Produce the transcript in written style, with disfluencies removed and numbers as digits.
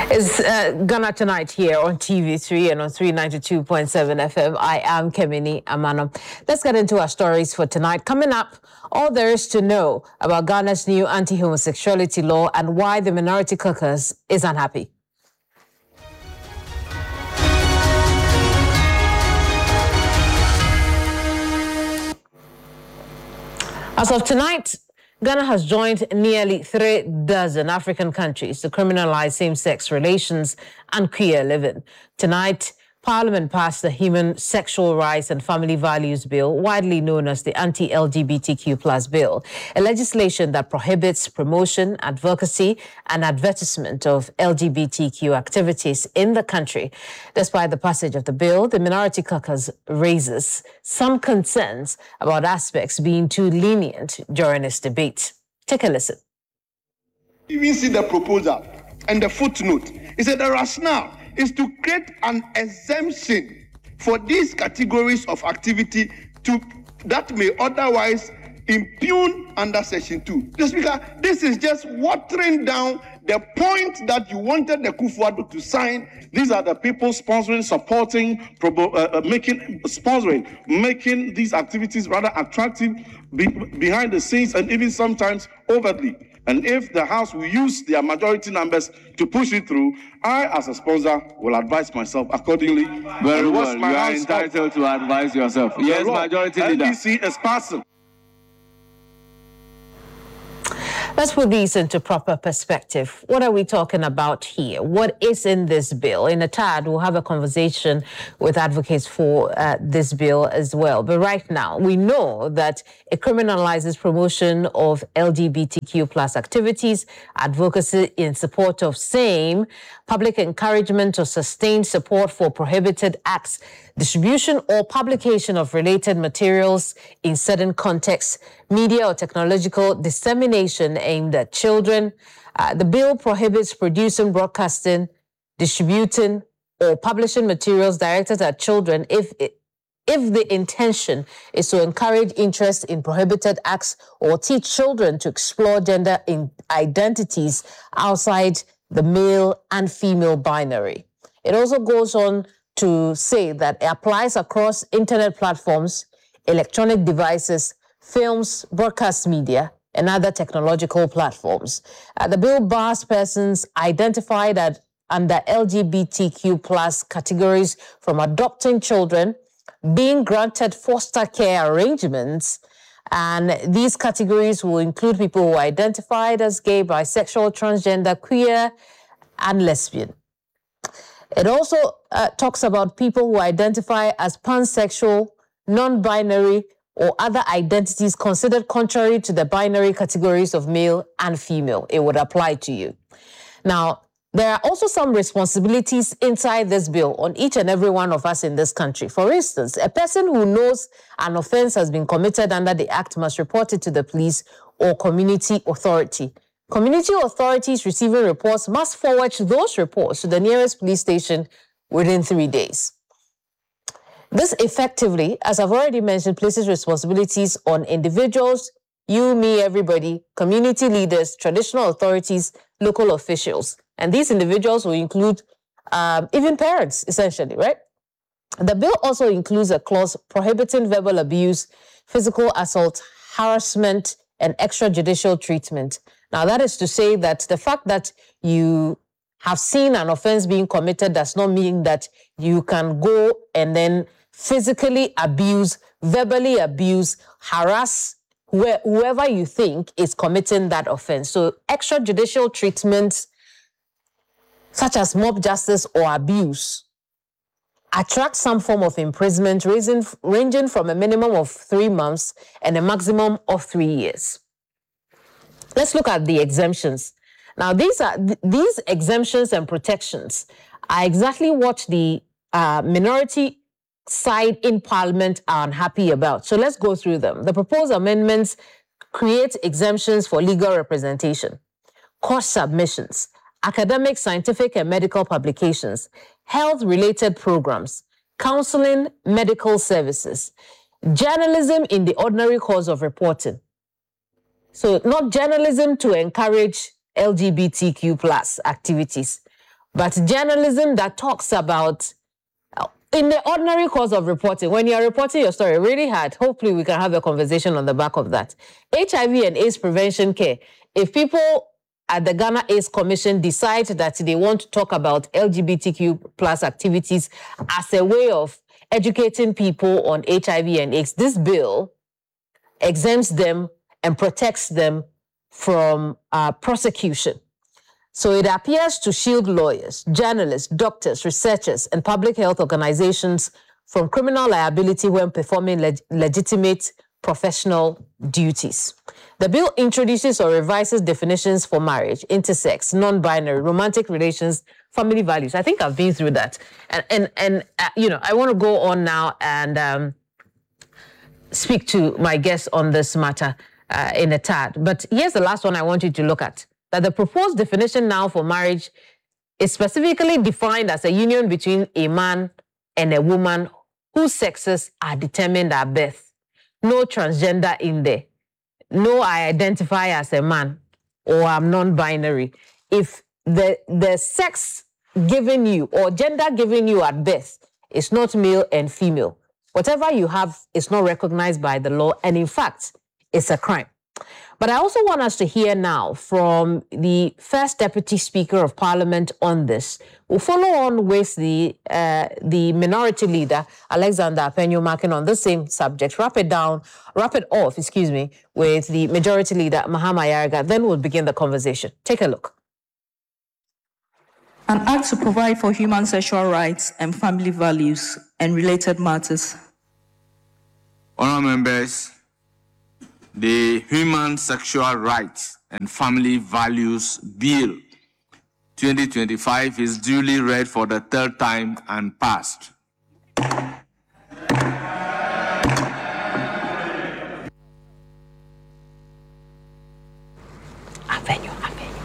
It's Ghana Tonight here on TV3 and on 392.7 FM. I am Kemini Amano. Let's get into our stories for tonight. Coming up, all there is to know about Ghana's new anti-homosexuality law and why the Minority Caucus is unhappy. As of tonight, Ghana has joined nearly 36 African countries to criminalize same-sex relations and queer living. Tonight, Parliament passed the Human Sexual Rights and Family Values Bill, widely known as the Anti-LGBTQ+ Bill, a legislation that prohibits promotion, advocacy, and advertisement of LGBTQ activities in the country. Despite the passage of the bill, the Minority Caucus raises some concerns about aspects being too lenient during its debate. Take a listen. Even see the proposal and the footnote. It said the rationale is to create an exemption for these categories of activity that may otherwise impugn under Section 2. The Speaker, this is just watering down the point that you wanted the Kufuor to sign. These are the people sponsoring, supporting, making these activities rather attractive behind the scenes and even sometimes overtly. And if the House will use their majority numbers to push it through, I, as a sponsor, will advise myself accordingly. Very well. You are entitled to advise yourself. Yes, majority leader. NDC is passing. Let's put these into proper perspective. What are we talking about here? What is in this bill? In a tad, we'll have a conversation with advocates for this bill as well. But right now, we know that it criminalizes promotion of LGBTQ+ activities, advocacy in support of same, public encouragement or sustained support for prohibited acts, distribution or publication of related materials in certain contexts, media or technological dissemination aimed at children. The bill prohibits producing, broadcasting, distributing, or publishing materials directed at children if the intention is to encourage interest in prohibited acts or teach children to explore gender identities outside the male and female binary. It also goes on to say that it applies across internet platforms, electronic devices, films, broadcast media, and other technological platforms. The bill bars persons identified under LGBTQ+ categories from adopting children, being granted foster care arrangements, and these categories will include people who are identified as gay, bisexual, transgender, queer, and lesbian. It also talks about people who identify as pansexual, non-binary, or other identities considered contrary to the binary categories of male and female. It would apply to you. Now, there are also some responsibilities inside this bill on each and every one of us in this country. For instance, a person who knows an offense has been committed under the Act must report it to the police or community authority. Community authorities receiving reports must forward those reports to the nearest police station within 3 days. This effectively, as I've already mentioned, places responsibilities on individuals, you, me, everybody, community leaders, traditional authorities, local officials. And these individuals will include even parents, essentially, right? The bill also includes a clause prohibiting verbal abuse, physical assault, harassment, and extrajudicial treatment. Now, that is to say that the fact that you have seen an offense being committed does not mean that you can go and then physically abuse, verbally abuse, harass whoever you think is committing that offense. So extrajudicial treatments such as mob justice or abuse attract some form of imprisonment ranging from a minimum of 3 months and a maximum of 3 years. Let's look at the exemptions. Now, these exemptions and protections are exactly what the minority side in Parliament are unhappy about. So let's go through them. The proposed amendments create exemptions for legal representation, course submissions, academic, scientific, and medical publications, health-related programs, counseling, medical services, journalism in the ordinary course of reporting. So not journalism to encourage LGBTQ+ activities, But journalism that talks about, in the ordinary course of reporting, when you're reporting your story, really hard. Hopefully we can have a conversation on the back of that. HIV and AIDS prevention care. If people at the Ghana AIDS Commission decide that they want to talk about LGBTQ plus activities as a way of educating people on HIV and AIDS, this bill exempts them and protects them from prosecution. So it appears to shield lawyers, journalists, doctors, researchers, and public health organizations from criminal liability when performing legitimate professional duties. The bill introduces or revises definitions for marriage, intersex, non-binary, romantic relations, family values. I think I've been through that. And I want to go on now and speak to my guests on this matter in a tad. But here's the last one I want you to look at. That the proposed definition now for marriage is specifically defined as a union between a man and a woman whose sexes are determined at birth. No transgender in there. No, I identify as a man or I'm non-binary. If the sex given you or gender given you at birth is not male and female, whatever you have is not recognized by the law, and in fact, it's a crime. But I also want us to hear now from the First Deputy Speaker of Parliament on this. We'll follow on with the Minority Leader, Alexander Apenyo-Markin, on the same subject. Wrap it off, with the Majority Leader, Mahama Ayariga. Then we'll begin the conversation. Take a look. An act to provide for human sexual rights and family values and related matters. Honourable members, the Human Sexual Rights and Family Values Bill 2025 is duly read for the third time and passed.